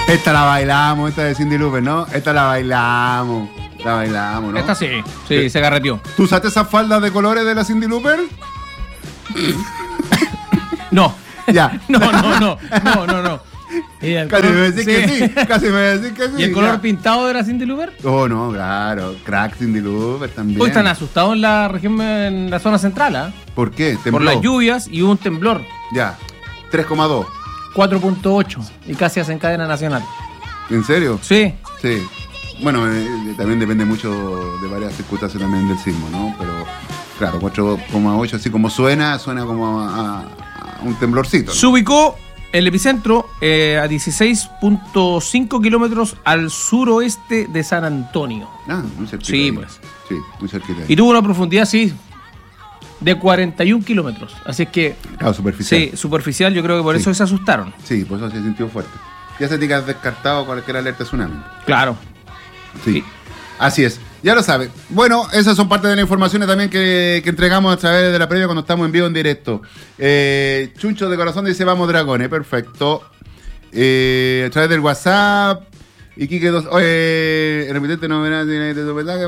Esta la bailamos, esta de Cyndi Lauper, ¿no? Esta la bailamos. La bailamos, ¿no? Esta sí, se garreteó. ¿Tú usaste esas faldas de colores de la Cyndi Lauper? No. Ya. No. Casi me decís que sí. Casi me decís que sí. ¿Y el color pintado de la Cyndi Lauper? Oh, no, claro. Crack Cyndi Lauper también. Hoy están asustados en la región, en la zona central, ¿ah? ¿Por qué? ¿Tembló? Por las lluvias y hubo un temblor. Ya. 3,2. 4.8 y casi hacen cadena nacional. ¿En serio? Sí. Sí. Bueno, también depende mucho de varias circunstancias también del sismo, ¿no? Pero, claro, 4,8, así como suena como a un temblorcito, ¿no? Se ubicó el epicentro a 16.5 kilómetros al suroeste de San Antonio. Ah, muy cerquita. Sí, ahí. pues. Sí, muy cerquita. Y tuvo una profundidad, sí, de 41 kilómetros. Así es que... Claro, superficial. Sí, superficial, yo creo que por eso se asustaron. Sí, por eso se sintió fuerte. Ya se te ha descartado cualquier alerta tsunami. Claro. Sí. Así es. Ya lo sabe. Bueno, esas son parte de las informaciones también que entregamos a través de la previa cuando estamos en vivo en directo. Chuncho de Corazón dice vamos Dragones, perfecto. A través del WhatsApp. Y Quique 2. El repitente no verá de tu mensaje.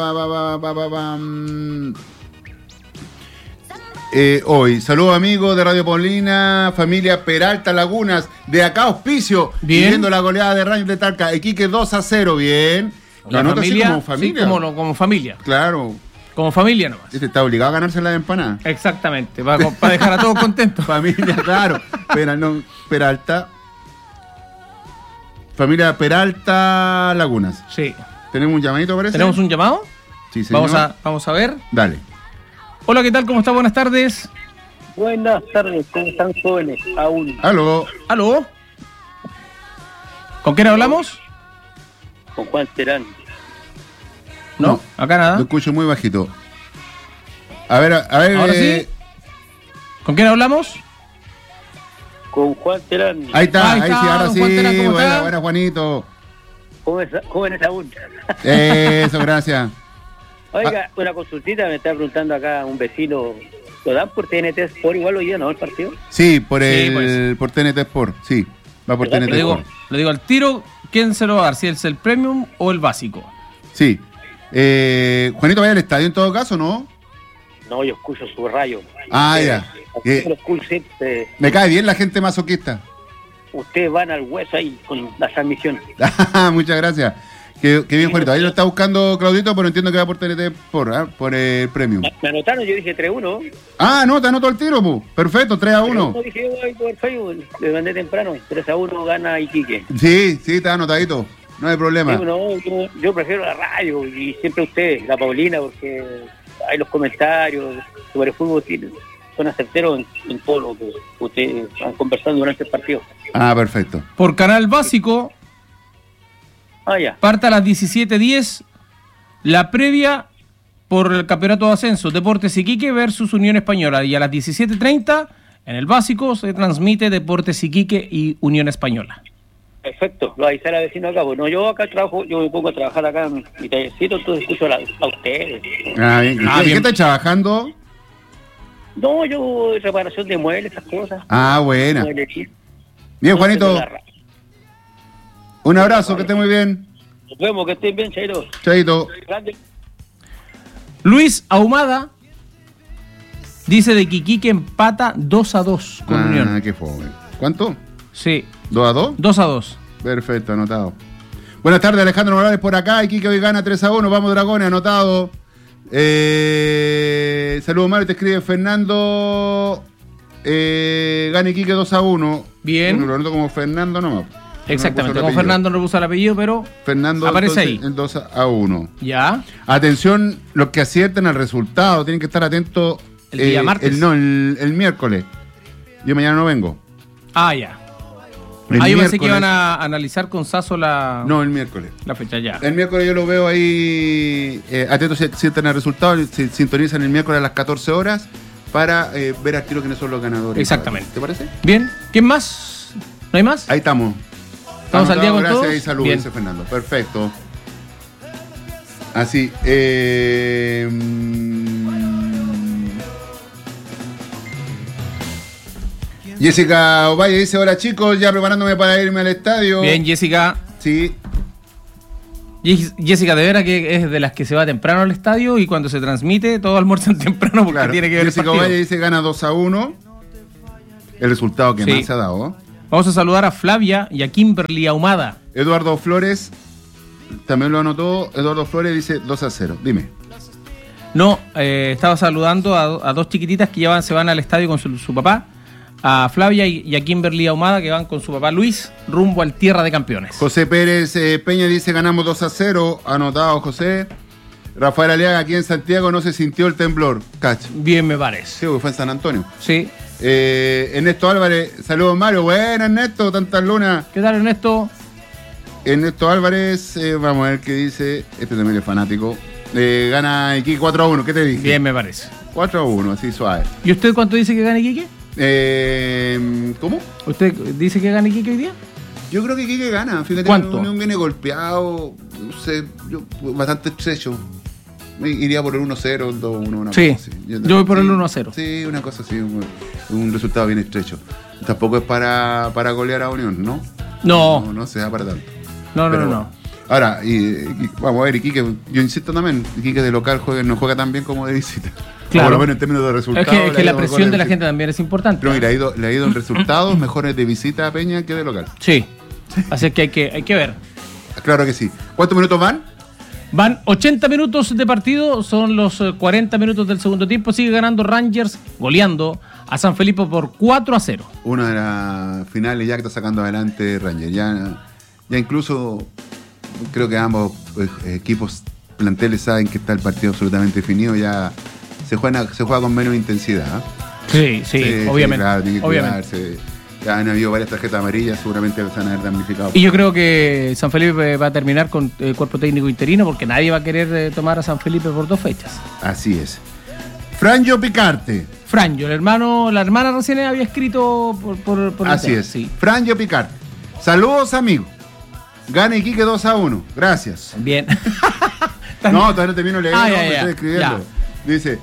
Hoy, saludos amigos de Radio Paulina, familia Peralta Lagunas, de acá Auspicio, Bien. viendo la goleada de Rangers de Talca, Iquique 2-0, bien. La Lo anoto así familia, como familia. sí, como familia. Claro, Como familia nomás. este está obligado a ganarse la empanada. Exactamente, para dejar a todos contentos. Familia, claro. Peralta. Familia Peralta Lagunas. Sí. ¿Tenemos un llamadito, parece? ¿Tenemos un llamado? Sí, señor. Vamos a ver. Dale. Hola, ¿qué tal? ¿Cómo está? Buenas tardes. Buenas tardes, ¿cómo están jóvenes? Aún Aló. ¿Aló? ¿Con quién hablamos? con Juan Terán. No, acá nada. Lo escucho muy bajito. A ver. ¿Ahora sí? ¿Con quién hablamos? Con Juan Terán. Ahí está, ahí sí, ahora don sí. Juan Terán, ¿cómo está? Buena, Juanito. Jóvenes aún. Eso, gracias. Oiga, una consultita, me está preguntando acá un vecino. ¿Lo dan por TNT Sport igual hoy día, no, el partido? Sí, por Sí, por TNT Sport, sí. Va por ¿Verdad? TNT Le Sport. digo al tiro, ¿quién se lo va a dar? ¿Si es el premium o el básico? Sí. Juanito, ¿vaya al estadio en todo caso, no? No, yo escucho su rayo. Ah, ya. Lo escucho siempre. Me cae bien la gente masoquista. Ustedes van al hueso ahí con la transmisión. Muchas gracias. Qué bien, Juanito. Ahí lo está buscando Claudito, pero entiendo que va por TNT Sport, por el premium. Me anotaron, yo dije 3-1. Ah, no, te anoto el tiro, pu. Perfecto, 3-1. No, dije yo ahí por Facebook, le mandé temprano. 3-1 gana Iquique. Sí, está anotadito. No hay problema. Sí, no, yo prefiero la radio y siempre ustedes, la Paulina, porque hay los comentarios sobre el fútbol, son acerteros en todo lo que ustedes han conversado durante el partido. Ah, perfecto. Por canal básico, Ah, ya. parte a las 17:10, la previa por el campeonato de ascenso, Deportes Iquique versus Unión Española. Y a las 17:30, en el básico, se transmite Deportes Iquique y Unión Española. Perfecto, lo avisé a la vecina acá. Bueno, yo acá trabajo, yo me pongo a trabajar acá en mi tallercito, entonces escucho a ustedes. Ah, bien. ¿Y qué bien. estás trabajando? No, yo reparación de muebles, esas cosas. Ah, buena. Muebles. Bien, Juanito. La ra- Un abrazo, que esté muy bien. Nos vemos, que estén bien, Chairo. Chaito. Grande. Luis Ahumada dice de que Iquique empata 2-2 con Unión. Qué fome. ¿Cuánto? Sí, ¿2-2? 2-2. Perfecto, anotado. Buenas tardes, Alejandro Morales por acá. Iquique hoy gana 3-1. Vamos, Dragones, anotado. Saludos, Mario. Te escribe Fernando. Gana Iquique 2-1. Bien. Bueno, lo anoto como Fernando nomás. Exactamente, No como me puso el apellido. Fernando no puso el apellido, pero Fernando aparece entonces, ahí. en 2-1. Ya. Atención, los que acierten al resultado, tienen que estar atentos. El día martes. El miércoles. Yo mañana no vengo. Ah, ya. El Yo pensé que miércoles. iban a analizar con Sasso la No, el miércoles. fecha ya. El miércoles yo lo veo ahí. Atentos si aciertan al resultado. Se sintonizan el miércoles a las 14 horas para ver al tiro quiénes son los ganadores. Exactamente. ¿Te parece? Bien. ¿Quién más? ¿No hay más? Ahí estamos. ¿Estamos al día con Gracias todos? y salud, Bien. dice Fernando. Perfecto. Así. Jessica Ovalle dice, hola chicos, ya preparándome para irme al estadio. Bien, Jessica. Sí. Jessica, de veras que es de las que se va temprano al estadio y cuando se transmite todos almuerzan temprano porque Claro. tiene que ver Jessica el partido. Ovalle dice, gana 2-1. El resultado que Sí. más se ha dado. Vamos a saludar a Flavia y a Kimberly Ahumada. Eduardo Flores también lo anotó. Eduardo Flores dice 2-0. Dime. No, estaba saludando a dos chiquititas que se van al estadio con su papá, a Flavia y a Kimberly Ahumada, que van con su papá Luis rumbo al Tierra de Campeones. José Pérez Peña dice, ganamos 2-0. Anotado José. Rafael Aliaga, aquí en Santiago no se sintió el temblor. Cach. Bien, me parece. Sí, porque fue en San Antonio. Sí. Ernesto Álvarez, saludos Mario. Buena Ernesto, tantas lunas. ¿Qué tal, Ernesto? Ernesto Álvarez, vamos a ver qué dice. Este también es fanático. Gana Iquique 4-1, ¿qué te dije? Bien, me parece. 4-1, así suave. ¿Y usted cuánto dice que gana Iquique? ¿Cómo? ¿Usted dice que gana Iquique hoy día? Yo creo que Iquique gana. Fíjate, ¿Cuánto? la Unión viene golpeado, no sé, bastante estrecho. Me iría por el 1-0, el 2-1, una Sí, cosa así. yo voy por el 1-0. Sí, una cosa así, un resultado bien estrecho. Tampoco es para golear a Unión, ¿no? No, No se da para tanto. no. Pero bueno. Ahora, vamos a ver, Iquique, yo insisto también, Iquique de local no juega tan bien como de visita. Claro. Por lo menos en términos de resultados. Es que le ha la ido presión mejor de la en- gente también es importante. Pero mira, le ha ido en resultados mejores de visita a Peña que de local. Sí. Así es que hay que ver. Claro que sí. ¿Cuántos minutos van? Van 80 minutos de partido, son los 40 minutos del segundo tiempo. Sigue ganando Rangers, goleando a San Felipe por 4-0. Una de las finales ya que está sacando adelante Ranger. Ya incluso creo que ambos equipos, planteles saben que está el partido absolutamente definido. Ya se juega con menos intensidad. ¿Eh? Sí, obviamente. Claro, tiene que obviamente. cuidarse. Ya han habido varias tarjetas amarillas, seguramente se van a ver damnificados. Y yo creo que San Felipe va a terminar con cuerpo técnico interino porque nadie va a querer tomar a San Felipe por 2 fechas. Así es. Franjo Picarte. Franjo, la hermana recién había escrito por el Así tema, es. Sí. Franjo Picarte. Saludos, amigos. Gana Iquique 2-1. Gracias. Bien. No, todavía no termino de leer, Ah, no, ya, me ya, estoy escribiendo. Dice,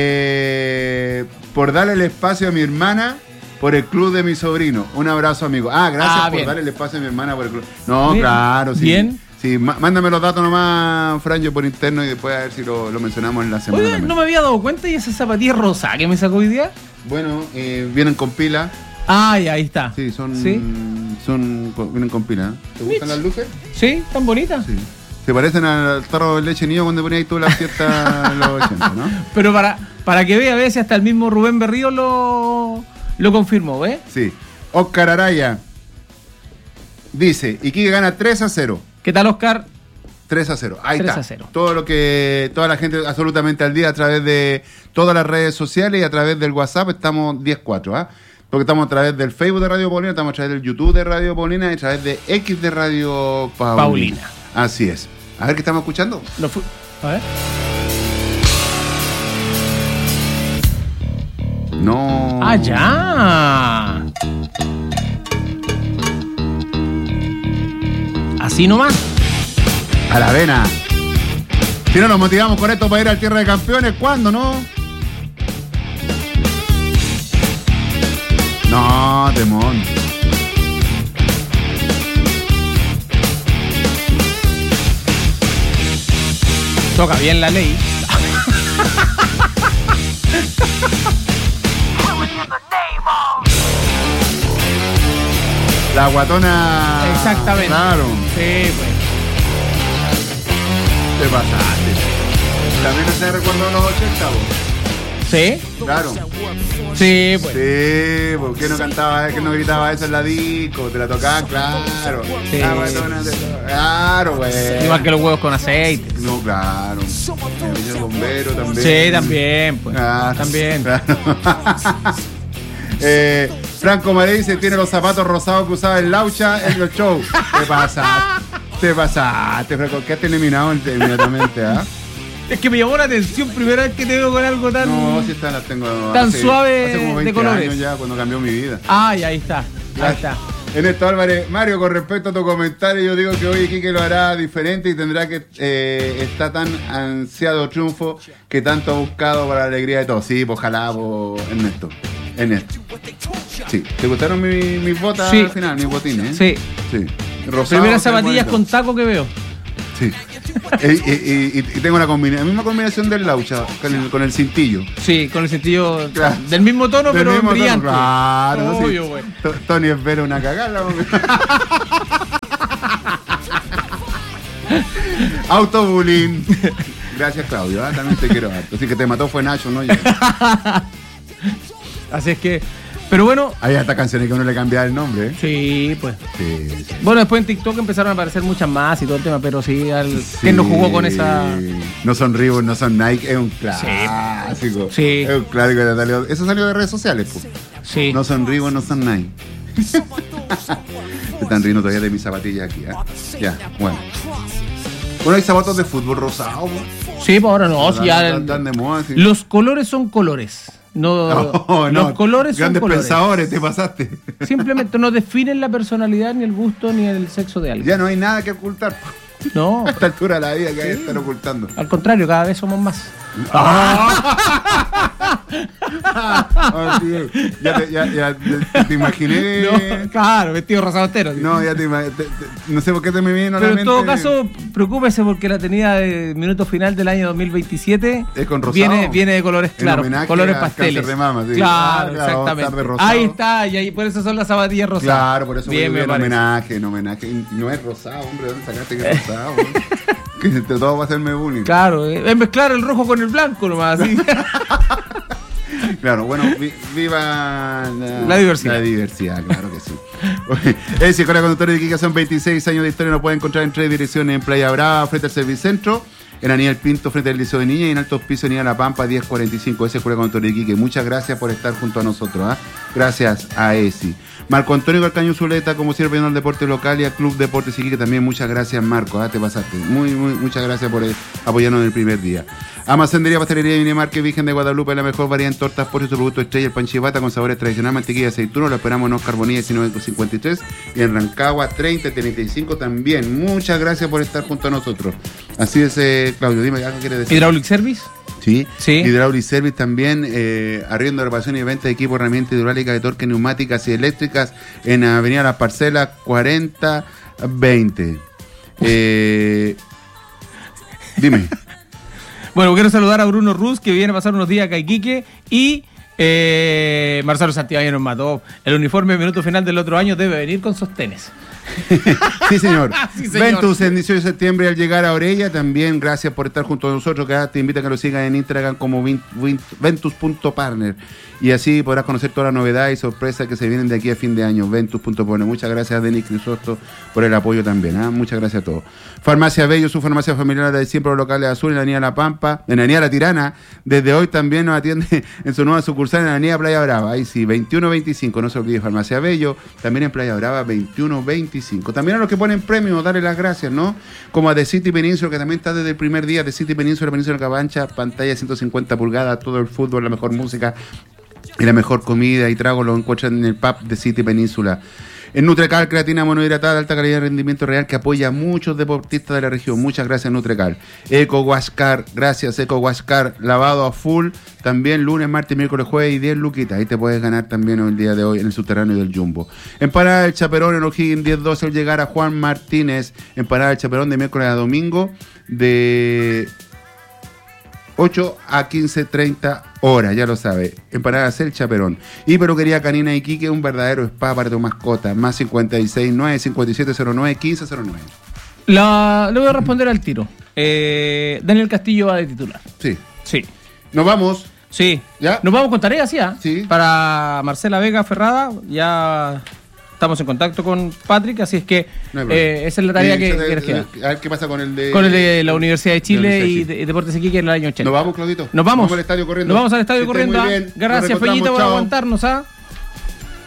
por darle el espacio a mi hermana por el club de mi sobrino. Un abrazo, amigo. Gracias por bien. darle el espacio a mi hermana por el club. No, Bien. claro, sí. Bien. Sí, mándame los datos nomás, Franjo, por interno y después a ver si lo mencionamos en la semana. Oye, también. no me había dado cuenta y esa zapatilla rosa que me sacó hoy día. Bueno, vienen con pila. Ahí está. Sí, ¿Sí? vienen con pila. ¿Eh? ¿Te gustan las luces? Sí, tan bonita. Sí. Se parecen al tarro de leche niño cuando ponías tú la fiesta en los 80, ¿no? Pero para que vea, a veces hasta el mismo Rubén Berrío lo confirmó, ¿ves? Sí. Oscar Araya dice, Iquique gana 3-0. ¿Qué tal, Oscar? 3-0. Ahí 3-0. está. Toda la gente absolutamente al día a través de todas las redes sociales y a través del WhatsApp estamos 10-4, ¿ah? Porque estamos a través del Facebook de Radio Paulina, estamos a través del YouTube de Radio Paulina y a través de X de Radio Paulina. Así es. A ver qué estamos escuchando. A ver. No. ¡Ah, ya! Así nomás. A la vena. Si no nos motivamos con esto para ir al Tierra de Campeones, ¿cuándo, no? No, temón. Toca bien la ley. La guatona. Exactamente. Claro. Sí, pues. Te pasaste. También se recuerdo los 80, vos. ¿Sí? Claro. Sí, pues. Sí, ¿por qué no cantaba, que no gritaba eso en la disco? Te la tocaban, claro. Sí. La guatona claro, güey. Igual que los huevos con aceite. No, claro. El bombero también. Sí, también, pues. Ah, También. claro. Franco Maré dice, tiene los zapatos rosados que usaba el Laucha en los shows. Te pasaste, Franco. Quedaste eliminado inmediatamente, ¿ah? Es que me llamó la atención primera vez que te veo con algo tan... No, si estas las tengo tan suave hace como 20 de colores. años ya, cuando cambió mi vida. Ay, ahí está. Ahí está. Ernesto Álvarez, Mario, con respecto a tu comentario, yo digo que hoy Iquique lo hará diferente y tendrá que está tan ansiado triunfo que tanto ha buscado para la alegría de todos. Sí, pues ojalá, pues, Ernesto. En esto. Sí. ¿Te gustaron mis botas Sí. al final, mis botines? Sí. Sí. Rosado, Primeras qué zapatillas bonito. con taco que veo. Sí. Y tengo la misma combinación del Laucha con el cintillo. Sí, con el sentido Claro. del mismo tono, Del pero mismo tono, brillante. claro, sí. Obvio, güey. Tony espera una cagada. Autobullying. Gracias, Claudio. También te quiero harto. Así que te mató fue Nacho, ¿no? Yo. Así es que, pero bueno, Hay hasta canciones que uno le cambia el nombre, ¿eh? sí, pues. Sí, sí. Bueno, después en TikTok empezaron a aparecer muchas más y todo el tema, pero sí, ¿quién no jugó con esa? No son Reebok, no son Nike, es un clásico. Sí. Es un clásico de salió. Eso salió de redes sociales, pues. Sí. No son Reebok, no son Nike. Se están riendo todavía de mis zapatillas aquí, ¿eh? Ya, bueno. Bueno, hay zapatos de fútbol rosado, ¿no? Sí, pues ahora no, sí, ya Están de moda, sí. los colores son colores. No, los colores son Grandes colores. pensadores, te pasaste. Simplemente no definen la personalidad, ni el gusto, ni el sexo de alguien. Ya no hay nada que ocultar. No, A esta altura de la vida que hay que estar ocultando. al contrario, cada vez somos más. Ah, sí, ya te imaginé. No, claro, vestido rosado entero. No, ya no sé por qué te me vino a la Pero mente. en todo caso, preocúpese porque la tenida de minuto final del año 2027 Es con rosado. viene de colores En claros, homenaje colores al pasteles. cáncer de mama, sí. Claro, Claro, exactamente. tarde rosado. Ahí está, y ahí por eso son las zapatillas rosadas. Claro, por eso Bien, voy me en parece. homenaje. Y no es rosado, hombre. ¿Dónde sacaste que es rosado? Que todo va a hacerme bullying. Claro, es mezclar el rojo con el blanco nomás, así. Claro, bueno, viva La diversidad. La diversidad, claro que sí. Es decir, con la conductora de Iquique son 26 años de historia, nos pueden encontrar en 3 direcciones: en Playa Brava, frente al Servicentro, en Aníbal Pinto, frente al Liceo de Niña, y en Altos Pisos, Avenida La Pampa, 1045. Ese es la conductora de Iquique. Muchas gracias por estar junto a nosotros. ¿Ah? Gracias a ESI. Marco Antonio Calcaño Zuleta, como siempre, al deporte local, y al Club Deportes Iquique también. Muchas gracias, Marco. ¿Ah? Te pasaste. Muchas gracias por apoyarnos en el primer día. Almacenería, pastelería y Minimarque Virgen de Guadalupe, la mejor variedad en tortas, por su producto estrella, el pan chivata con sabores tradicionales, mantequilla y aceituno. Lo esperamos en Oscar Bonilla 1953 y en Rancagua 3035 también. Muchas gracias por estar junto a nosotros. Así es, Claudio, dime, ¿algo quieres decir? Hydraulic Service. Sí. Sí. Hydraulic Service también, arriendo, reparación y venta de equipo, herramientas hidráulicas de torque, neumáticas y eléctricas en Avenida Las Parcelas 4020. Dime. Bueno, quiero saludar a Bruno Ruz, que viene a pasar unos días acá a Iquique, y Marcelo Santibáñez nos mató. El uniforme de minuto final del otro año debe venir con sostenes. Sí, señor. Sí, señor. Ventus el 18 de septiembre al llegar a Orella. También gracias por estar junto a nosotros. Que te invito a que lo sigan en Instagram como ventus.partner. Y así podrás conocer todas las novedades y sorpresas que se vienen de aquí a fin de año. Ventus.partner. Muchas gracias a Denis Crisosto por el apoyo también. Muchas gracias a todos. Farmacia Bello, su farmacia familiar de siempre, los locales Azul en la Avenida La Pampa, en la Avenida La Tirana. Desde hoy también nos atiende en su nueva sucursal en la Avenida Playa Brava. Ahí sí, 2125. No se olvide, Farmacia Bello. También en Playa Brava, 2125. También a los que ponen premios, darle las gracias, ¿no? Como a The City Peninsula, que también está desde el primer día. The City Peninsula, Península Cabancha, pantalla 150 pulgadas, todo el fútbol, la mejor música y la mejor comida y trago lo encuentran en el pub de City Península. En Nutrecal, creatina monohidratada de alta calidad de rendimiento real que apoya a muchos deportistas de la región. Muchas gracias, Nutrecal. Eco Huascar, gracias, Eco Huascar, lavado a full. También lunes, martes, miércoles, jueves y 10 luquitas. Ahí te puedes ganar también el día de hoy en el subterráneo del Jumbo. En Parada del Chaperón, en O'Higgins, 10-12 al llegar a Juan Martínez. En Parada del Chaperón, de miércoles a domingo, de 8 a 15:30 horas, ya lo sabe. Empanadas El Chaperón. Y Peluquería Canina Iquique, un verdadero spa para tu mascota. Más 569-5709-1509. Le voy a responder al tiro. Daniel Castillo va de titular. Sí. Sí. Nos vamos. Sí. ¿Ya? Nos vamos con tarea, ¿sí? Sí. Para Marcela Vega Ferrada, ya estamos en contacto con Patrick, así es que No hay problema. esa es la tarea que les queda. A ver qué pasa con el de... Con el de la Universidad de Chile Universidad de y Chile. Deportes Iquique en el año 80. Nos vamos, Claudito. Nos vamos. al estadio corriendo. Nos vamos al estadio Que esté corriendo. muy bien. Gracias, Nos Fellita, reencontramos. por Chao. aguantarnos.